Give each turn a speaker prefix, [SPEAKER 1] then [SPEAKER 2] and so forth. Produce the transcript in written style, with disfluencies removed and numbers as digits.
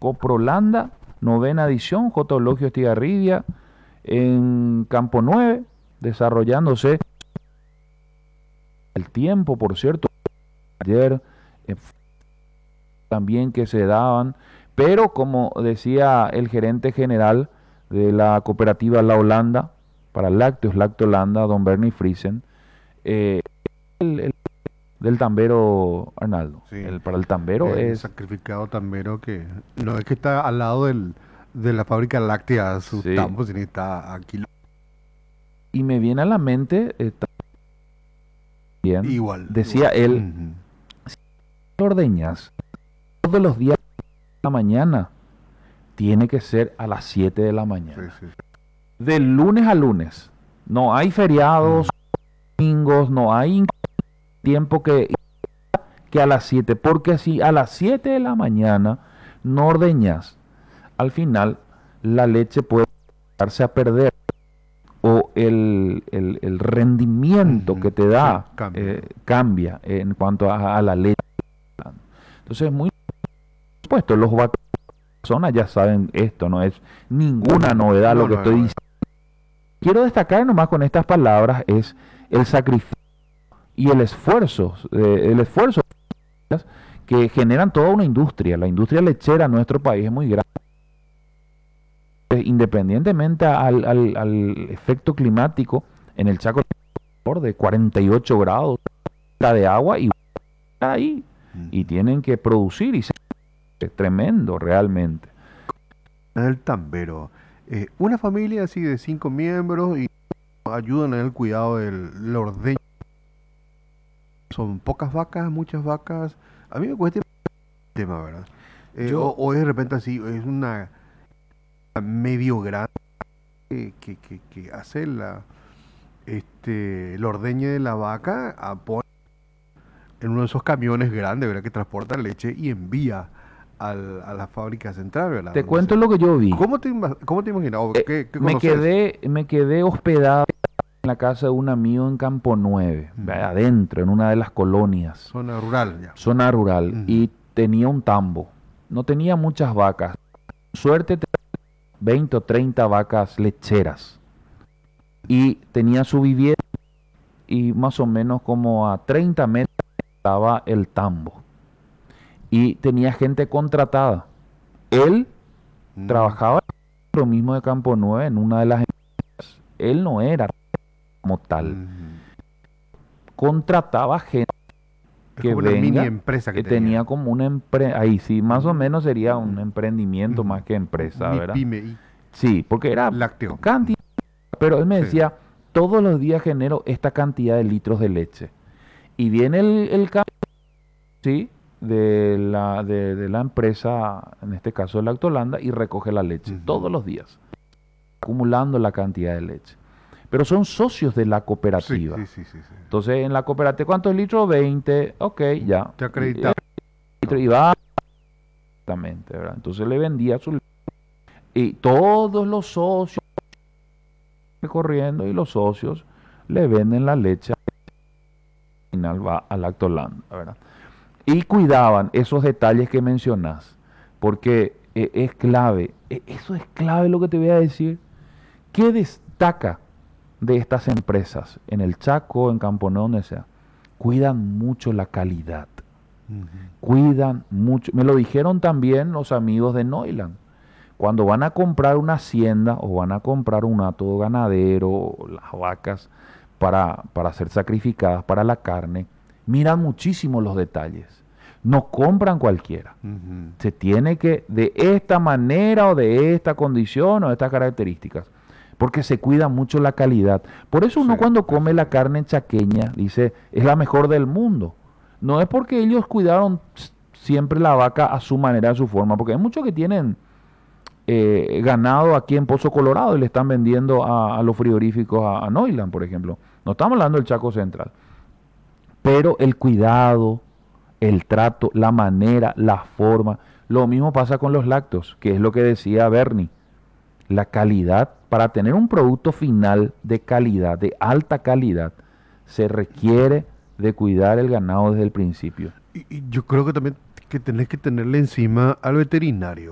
[SPEAKER 1] Coprolanda, novena edición, J. Eulogio Estigarribia, en Campo 9, desarrollándose el tiempo, por cierto, ayer también que se daban, pero como decía el gerente general de la cooperativa La Holanda, para lácteos, Lactolanda, don Bernie Friesen, eh, el del tambero Arnaldo.
[SPEAKER 2] Sí,
[SPEAKER 1] Para el tambero
[SPEAKER 2] el
[SPEAKER 1] es,
[SPEAKER 2] sacrificado tambero que no es que está al lado de la fábrica láctea, sus
[SPEAKER 1] sí,
[SPEAKER 2] campos, sino que está aquí
[SPEAKER 1] y me viene a la mente también,
[SPEAKER 2] igual,
[SPEAKER 1] decía
[SPEAKER 2] igual.
[SPEAKER 1] él,
[SPEAKER 2] Ujú.
[SPEAKER 1] ordeñas todos los días de la mañana, tiene que ser a las 7 de la
[SPEAKER 2] Sí,
[SPEAKER 1] mañana.
[SPEAKER 2] sí, sí.
[SPEAKER 1] De lunes a lunes. No hay feriados,
[SPEAKER 2] Mm.
[SPEAKER 1] domingos, no hay tiempo que a las 7, porque si a las 7 de la mañana no ordeñas, al final la leche puede darse a perder o el rendimiento que
[SPEAKER 2] Ujú.
[SPEAKER 1] te
[SPEAKER 2] Sí,
[SPEAKER 1] da
[SPEAKER 2] cambia.
[SPEAKER 1] cambia en cuanto a la leche. Entonces, muy supuesto, los personas ya saben esto, no es ninguna novedad lo
[SPEAKER 2] No,
[SPEAKER 1] que
[SPEAKER 2] no es
[SPEAKER 1] estoy
[SPEAKER 2] novedad.
[SPEAKER 1] diciendo. Quiero destacar nomás con estas palabras es el sacrificio y el esfuerzo que generan toda una industria. La industria lechera en nuestro país es muy grande. Independientemente al efecto climático, en el Chaco de 48 grados de agua y ahí y
[SPEAKER 2] Ujú.
[SPEAKER 1] tienen que producir y es tremendo realmente.
[SPEAKER 2] El tambero. Una familia así de 5 miembros y ayudan en el cuidado del ordeño. Son pocas vacas, muchas vacas. A mí me cuesta el tema, ¿verdad?
[SPEAKER 1] Yo
[SPEAKER 2] O es de repente así, es una medio grande que hace el ordeño de la vaca en uno de esos camiones grandes, ¿verdad? Que transporta leche y envía a la fábrica central, ¿verdad?
[SPEAKER 1] te
[SPEAKER 2] Donde
[SPEAKER 1] cuento lo que yo vi.
[SPEAKER 2] ¿Cómo te imaginas? ¿O qué
[SPEAKER 1] Me
[SPEAKER 2] conoces?
[SPEAKER 1] me quedé hospedado en la casa de un amigo en Campo 9,
[SPEAKER 2] Ujú.
[SPEAKER 1] adentro, en una de las colonias,
[SPEAKER 2] Zona rural ya.
[SPEAKER 1] zona rural,
[SPEAKER 2] Ujú.
[SPEAKER 1] y tenía un tambo. No tenía muchas vacas. Suerte, 20 o 30 vacas lecheras. Y tenía su vivienda y más o menos como a 30 metros estaba el tambo. Y tenía gente contratada. Él
[SPEAKER 2] Mm.
[SPEAKER 1] trabajaba en lo mismo de Campo 9 en una de las empresas. Él no era como tal.
[SPEAKER 2] Ujú.
[SPEAKER 1] Contrataba gente
[SPEAKER 2] Es
[SPEAKER 1] que
[SPEAKER 2] como una mini
[SPEAKER 1] venga,
[SPEAKER 2] empresa que
[SPEAKER 1] que tenía
[SPEAKER 2] tenía.
[SPEAKER 1] como una empresa, ahí sí, más o menos sería un
[SPEAKER 2] Mm.
[SPEAKER 1] emprendimiento
[SPEAKER 2] Ujú.
[SPEAKER 1] más que empresa,
[SPEAKER 2] Mi
[SPEAKER 1] ¿verdad?
[SPEAKER 2] pyme y
[SPEAKER 1] Sí, porque era
[SPEAKER 2] lácteo.
[SPEAKER 1] cantidad, pero él me
[SPEAKER 2] Sí.
[SPEAKER 1] decía, todos los días genero esta cantidad de litros de leche. Y viene el camión, sí, de la empresa, en este caso de Lactolanda, y recoge la leche
[SPEAKER 2] Ujú.
[SPEAKER 1] todos los días, acumulando la cantidad de leche. Pero son socios de la
[SPEAKER 2] Sí, sí,
[SPEAKER 1] cooperativa.
[SPEAKER 2] sí, sí, sí.
[SPEAKER 1] Entonces, en la cooperativa, ¿cuántos litros? 20, ok, ya.
[SPEAKER 2] Te
[SPEAKER 1] Y,
[SPEAKER 2] acreditaba.
[SPEAKER 1] y va exactamente, ¿verdad? Entonces le vendía su... Y todos los socios corriendo y los socios le venden la leche, al final va a Lactolanda, ¿verdad? Y cuidaban esos detalles que mencionas, porque es clave, eso es clave lo que te voy a decir. ¿Qué destaca de estas empresas en el Chaco, en Camponé, donde sea? Cuidan mucho la calidad,
[SPEAKER 2] Ujú.
[SPEAKER 1] cuidan mucho. Me lo dijeron también los amigos de Noiland. Cuando van a comprar una hacienda o van a comprar un hato ganadero, las vacas para ser sacrificadas para la carne, miran muchísimo los detalles. No compran cualquiera.
[SPEAKER 2] Ujú.
[SPEAKER 1] Se tiene que de esta manera o de esta condición o de estas características. Porque se cuida mucho la calidad. Por eso
[SPEAKER 2] Sí,
[SPEAKER 1] uno cuando
[SPEAKER 2] sí,
[SPEAKER 1] come
[SPEAKER 2] sí,
[SPEAKER 1] la
[SPEAKER 2] sí.
[SPEAKER 1] carne chaqueña dice es la mejor del mundo. No es porque ellos cuidaron siempre la vaca a su manera, a su forma. Porque hay muchos que tienen ganado aquí en Pozo Colorado y le están vendiendo a los frigoríficos a Noiland, por ejemplo. No estamos hablando del Chaco Central. Pero el cuidado, el trato, la manera, la forma, lo mismo pasa con los lácteos, que es lo que decía Bernie. La calidad, para tener un producto final de calidad, de alta calidad, se requiere de cuidar el ganado desde el principio.
[SPEAKER 2] Y yo creo que también que tenés que tenerle encima al veterinario.